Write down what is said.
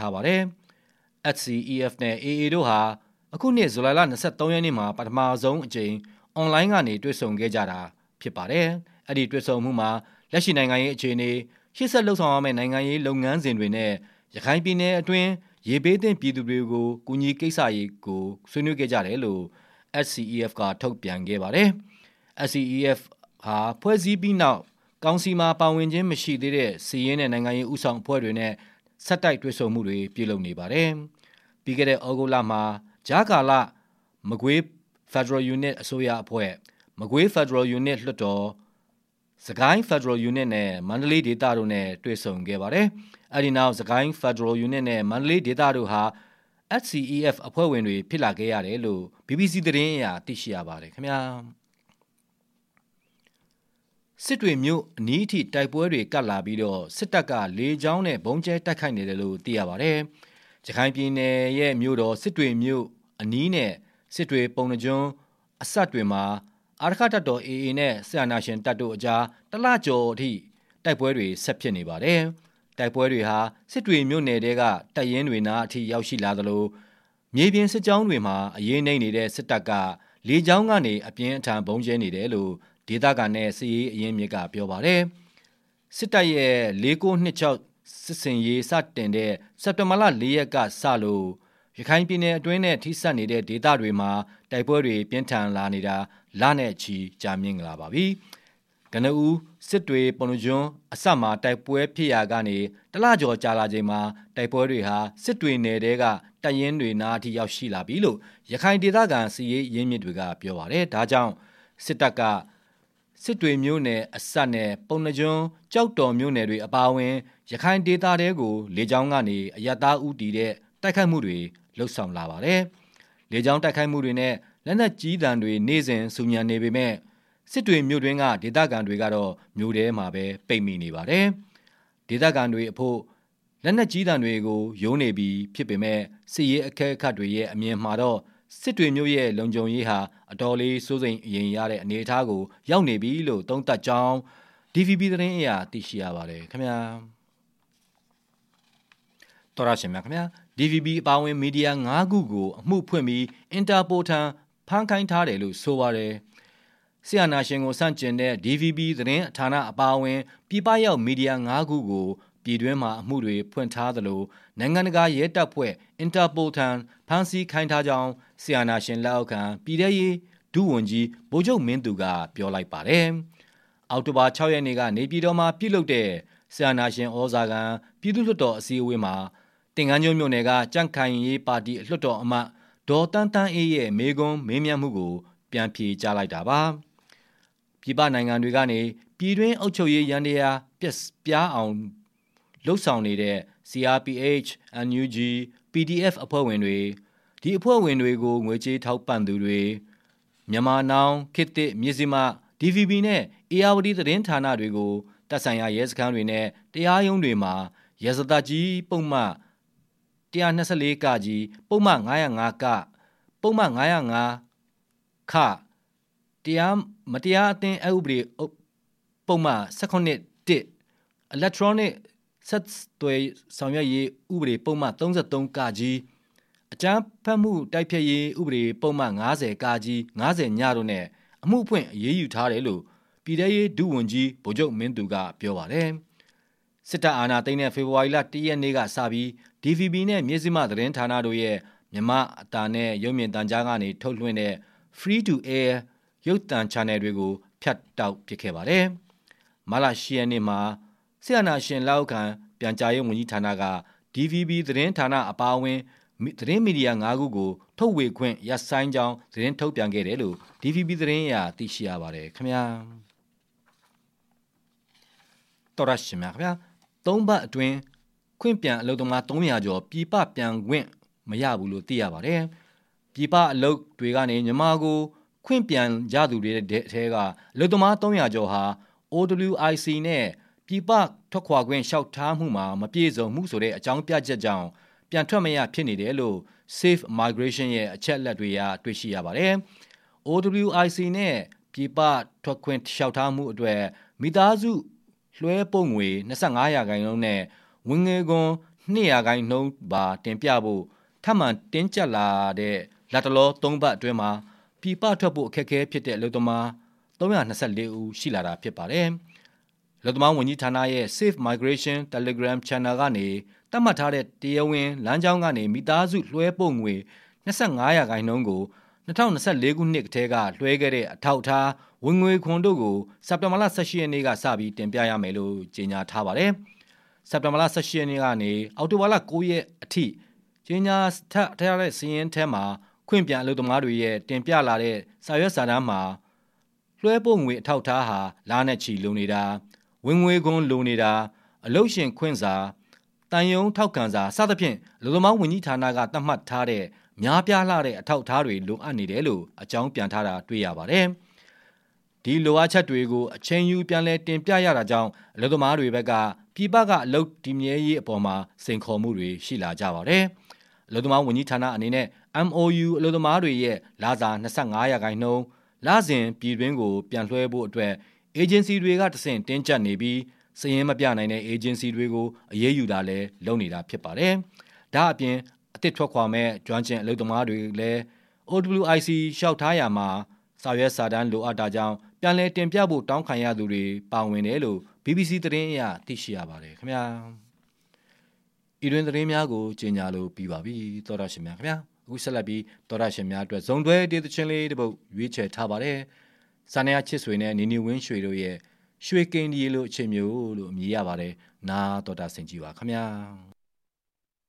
ထားပါတယ်။ SCEF နဲ့ AA တို့ဟာအခုနှစ်ဇူလိုင်လ23ရက်နေ့မှာပထမဆုံးအကြိမ်အွန်လိုင်းကနေတွေ့ဆုံခဲ့ကြတာဖြစ်ပါတယ်။အဲ့ဒီတွေ့ဆုံမှုမှာလက်ရှိနိုင်ငံရေးအခြေအနေရှေ့ဆက်လှုပ်ဆောင်ရမယ့်နိုင်ငံရေးလုပ်ငန်းစဉ်တွေနဲ့ရခိုင်ပြည်နယ်အတွင်းရေဘေးသင့်ပြည်သူတွေကိုကူညီကိစ္စရေးကိုဆွေးနွေးခဲ့ကြတယ်လို့ SCEF ကထုတ်ပြန်ခဲ့ပါတယ်။ SCEF ဟာဖွဲ့စည်းပြီးနောက်ကောင်စီမှာပါဝင်ခြင်းမရှိသေးတဲ့စီးရဲနဲ့နိုင်ငံရေးဥဆောင်အဖွဲ့တွေနဲ့ဆက်တိုက်တွေ့ဆုံမှုတွေပြုလုပ်နေပါတယ်။ပြီးခဲ့တဲ့ဩဂုတ်လမှာဂျာကာလမကွေး Federal Unit အစိုးရအဖွဲ့မကွေး Federal Unit လွှတ်တော်စကိုင်း Federal Unit နဲ့မန္တလေးဒေသတို့နဲ့တွေ့ဆုံခဲ့ပါတယ်။အဲဒီနောက်စကိုင်း Federal Unit နဲ့မန္တလေးဒေသတို့ဟာ SCEF အဖွဲ့ဝင်တွေဖြစ်လာခဲ့ရတယ်လို့ BBC သတင်းအရသိရှိရပါတယ်ခင်ဗျာစစ်တွေမြို့အနီးထိတိုက်ပွဲတွေကပ်လာပြီးတော့စစ်တပ်ကလေကြောင်းနဲ့ဘုံကျဲတိုက်ခိုက်နေတယ်လို့သိရပါတယ်။ရခိုင်ပြည်နယ်ရဲ့မြို့တော်စစ်တွေမြို့အနီးနဲ့စစ်တွေပုံနှကျွန်းအစပ်တွေမှာအာရခတပ်တော် AA နဲ့ဆရာနာရှင်တပ်တို့အကြားတလကျော်အထိတိုက်ပွဲတွေဆက်ဖြစ်နေပါတယ်။တိုက်ပွဲတွေဟာစစ်တွေမြို့နယ်တဲကတပ်ရင်းတွေနားအထိရောက်ရှိလာသလိုမြေပြင်စစ်ကြောင်းတွေမှာအရေးနှိမ့်နေတဲ့စစ်တပ်ကလေကြောင်းကနေအပြင်းအထန်ဘုံကျဲနေတယ်လို့ဒေသခံနဲ့စစ်ရေးအရင်းမြစ်ကပြောပါတယ်။စစ်တပ်ရဲ့4926စစ်စင်ရေးစတင်တဲ့စက်တင်ဘာလ4ရက်ကစလို့ရခိုင်ပြည်နယ်အတွင်းနဲ့ထိစပ်နေတဲ့ဒေသတွေမှာတိုက်ပွဲတွေပြင်းထန်လာနေတာလနဲ့ချီကြာမြင့်လာပါပြီ။ကနဦးစစ်တွေပုံနှကျွန်းအစမှာတိုက်ပွဲဖြစ်ရာကနေတလကျော်ကြာလာချိန်မှာတိုက်ပွဲတွေဟာစစ်တွေနယ်တဲကတပ်ရင်းတွေနားအထိရောက်ရှိလာပြီလို့ရခိုင်ဒေသခံစစ်ရေးရင်းမြစ်တွေကပြောပါတယ်။ဒါကြောင့်စစ်တပ်ကစစ်တွေမြို့နယ်အစပ်နဲ့ပုံနှကျွန်းကြောက်တော်မြို့နယ်တွေအပါအဝင်ရခိုင်ဒေသတွေကိုလေကြောင်းကနေအရတားဥတီတဲ့တိုက်ခိုက်မှုတွေလှုပ်ဆောင်လာပါတယ်။လေကြောင်းတိုက်ခိုက်မှုတွေနဲ့လက်နက်ကြီးတံတွေနေ့စဉ်စုညံနေပေမဲ့စစ်တွေမြို့တွင်းကဒေသခံတွေကတော့မြို့ထဲမှာပဲပိတ်မိနေပါတယ်။ဒေသခံတွေအဖို့လက်နက်ကြီးတံတွေကိုယိုးနေပြီးဖြစ်ပေမဲ့စစ်ရေးအခဲအခတ်တွေရဲ့အမြင်မှာတော့စစ်တွေမြို့ရဲ့လုံခြုံရေးဟာအတော်လေးစိုးစိမ်အရင်ရတဲ့အနေအထားကိုရောက်နေပြီလို့သုံးသပ်ကြောင်း DVB သတင်းအရသိရှိရပါတယ်ခင်ဗျာတော်ရရှင်များခင်ဗျာ DVB အပါအဝင်မီဒီယာ9ခုကိုအမှုဖွင့်ပြီးအင်တာပိုထံဖမ်းခိုင်းထားတယ်လို့ဆိုပါတယ်ဆရာနာရှင်ကိုစန့်ကျင်တဲ့ DVB သတင်းဌာနအပါအဝင်ပြည်ပရောက်မီဒီယာ9ခုကိုပြည်တွင်းမှာအမှုတွေဖွင့်ထားသလိုနိုင်ငံတကာရဲတပ်ဖွဲ့အင်တာပိုထံဖမ်းဆီးခိုင်းထားကြောင်းဆရာနာရှင်လက်အောက်ခံပြည်ထရေးဒုဝန်ကြီးဗိုလ်ချုပ်မင်းသူကပြောလိုက်ပါတယ်။အောက်တိုဘာ6ရက်နေ့ကနေပြည်တော်မှာပြုလုပ်တဲ့ဆရာနာရှင်ဩဇာခံပြည်သူ့လွှတ်တော်အစည်းအဝေးမှာတင်ကန်းကျွန်းမြို့နယ်ကကြန့်ခိုင်ရေးပါတီအလွှတ်တော်အမတ်ဒေါ်တန်းတန်းအေးရဲ့မေကွန်းမေးမြန်းမှုကိုပြန်ဖြေကြားလိုက်တာပါ။ပြည်ပနိုင်ငံတွေကနေပြည်တွင်းအုပ်ချုပ်ရေးရန်တရားပြားအောင်လှုပ်ဆောင်နေတဲ့ CRPH, NUG, PDF အဖွဲ့ဝင်တွေဒီအဖွဲ့ဝင်တွေကိုငွေကြေးထောက်ပံ့သူတွေမြန်မာနောင်ခေတ်သစ်မြစ်စည်းမ DVB နဲ့ ARD သတင်းဌာနတွေကိုတပ်ဆိုင်ရာရဲစခန်းတွေနဲ့တရားရုံးတွေမှာရဲစခန်းကြီးပုံမှန်124ကကြီးပုံမှန်905ကပုံမှန်905ခတရားမတရားအသင်းအဥပဒေပုံမှန်18 electronic ဆက်သွယ်ဆောင်ရွက်ရေးဥပဒေပုံမှန်33ကကြီးအကြမ်းဖက်မှုတိုက်ဖျက်ရေးဥပဒေပုံမှန်90ကကြီး90ညတို့နဲ့အမှုဖွင့်အရေးယူထားတယ်လို့ပြည်ထရေးဒုဝန်ကြီးဗိုလ်ချုပ်မင်းသူကပြောပါတယ်။စစ်တပ်အာဏာသိမ်းတဲ့ဖေဖော်ဝါရီလ1ရက်နေ့ကစပြီး DVB နဲ့မြစ်စည်းမသတင်းဌာနတို့ရဲ့မြန်မာအတာနဲ့ရုပ်မြင်သံကြားကနေထုတ်လွှင့်တဲ့ Free to Air ရုပ်သံ channel တွေကိုဖြတ်တောက်ပစ်ခဲ့ပါတယ်။မလ10ရက်နေ့မှာဆရာနာရှင်လက်အောက်ခံပြန်ကြားရေးဝန်ကြီးဌာနက DVB သတင်းဌာနအပါအဝင်သတင်းမီဒီယာ9ခုကိုထုတ်ဝေခွင့်ရပ်ဆိုင်းကြောင်းသတင်းထုတ်ပြန်ခဲ့တယ်လို့ DVB သတင်းအရသိရှိရပါတယ်ခင်ဗျာတော်ရရှိမြခင်ဗျာ3ပတ်အတွင်းခွင့်ပြန်အလုပ်သမား300ကျော်ပြည်ပပြန်ခွင့်မရဘူးလို့သိရပါတယ်ပြည်ပအလုပ်တွေကနေမြန်မာကိုခွင့်ပြန်ကြသူတွေတဲ့အဲကအလုပ်သမား300ကျော်ဟာ OWIC နဲ့ပြည်ပထွက်ခွာခွင့်လျှောက်ထားမှုမှာမပြည့်စုံမှုဆိုတဲ့အကြောင်းပြချက်ကြောင့်ပြန်ထွက်မရဖြစ်နေတယ်လို့ Safe Migration ရဲ့အချက်အလက်တွေအရတွေ့ရှိရပါတယ်။ OWIC နဲ့ပြည်ပထွက်ခွင့်လျှောက်ထားမှုအတွက်မိသားစုလွှဲပို့ငွေ25%နဲ့ဝင်ငွေခွန် 200ခိုင်နှုန်းပါတင်ပြဖို့ထပ်မံတင်းကျပ်လာတဲ့လက်တလော3ပတ်အတွင်းမှာပြည်ပထွက်ဖို့အခက်အခဲဖြစ်တဲ့အလုပ်သမား324ဦးရှိလာတာဖြစ်ပါတယ်။လက်သမားဝန်ကြီးဌာနရဲ့ Safe Migration Telegram Channel ကနေသတ်မှတ်ထားတဲ့တရားဝင်လမ်းကြောင်းကနေမိသားစုလွှဲပို့ငွေ25ရာခိုင်နှုန်းကို2024ခုနှစ်ကတည်းကလွှဲခဲ့တဲ့အထောက်အထားဝင်ငွေခွန်တို့ကိုစက်တင်ဘာလ18ရက်နေ့ကစပြီးတင်ပြရမယ်လို့ကြေညာထားပါတယ်။စက်တင်ဘာလ18ရက်နေ့ကနေအောက်တိုဘာလ9ရက်အထိကြေညာထားတဲ့စီးရင်ထဲမှာခွင့်ပြန်အလုပ်သမားတွေရဲ့တင်ပြလာတဲ့စာရွက်စာတမ်းမှာလွှဲပို့ငွေအထောက်အထားဟာလာနဲ့ချီလိုနေတာဝင်ငွေခွန်လိုနေတာအလုပ်ရှင်ခွင့်စာတန်ယုံထောက်ခံစာစသဖြင့်လူသမားဝန်ကြီးဌာနကသတ်မှတ်ထားတဲ့များပြားလာတဲ့အထောက်အထားတွေလိုအပ်နေတယ်လို့အကြောင်းပြန်ထားတာတွေ့ရပါတယ်။ဒီလိုအပ်ချက်တွေကိုအချိန်ယူပြန်လဲတင်ပြရတာကြောင့်အလုပ်သမားတွေဘက်ကပြည်ပကအလုပ်တည်မြဲရေးအပေါ်မှာစိန်ခေါ်မှုတွေရှိလာကြပါတယ်။အလုပ်သမားဝန်ကြီးဌာနအနေနဲ့ MOU အလုပ်သမားတွေရဲ့လာစာ25ရာခိုင်နှုန်းလစဉ်ပြည်တွင်းကိုပြန်လွှဲဖို့အတွက်အေဂျင်စီတွေကတဆင့်တင်းကျပ်နေပြီးစည်ရင်းမပြနိုင်တဲ့အေဂျင်စီတွေကိုအရေးယူတာလည်းလုပ်နေတာဖြစ်ပါတယ်။ဒါအပြင်အသစ်ထွက်ခွာမဲ့ကျွမ်းကျင်အလုပ်သမားတွေလည်း OWIC လျှောက်ထားရမှာစာရွက်စာတမ်းလိုအပ်တာကြောင့်ပြန်လည်တင်ပြဖို့တောင်းခံရသူတွေပါဝင်တယ်လို့ BBC သတင်းအရသိရှိရပါတယ်ခင်ဗျာ။ဤတွင်သတင်းများကိုကြေညာလို့ပြီးပါပြီသောတာရှင်များခင်ဗျာအခုဆက်လက်ပြီးသောတာရှင်များအတွက်ဇုံတွဲဒေသချင်းလေးတစ်ပုဒ်ရွေးချယ်ထားပါတယ်။စာနေရချစ်ဆွေနဲ့နီနီဝင်းရွှေတို့ရဲ့ရွှေကိန်းဒီလို့အချိန်မျိုးလို့အမည်ရပါတယ်။နားတော်တာဆင်ကြည့်ပါခင်ဗျာ။